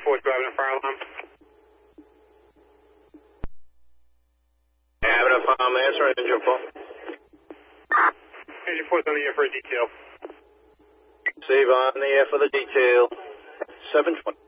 4 driving a fire alarm. Having a fire, answer engine 4. Engine 4's on the air for a detail. Steve on the air for the detail. 720.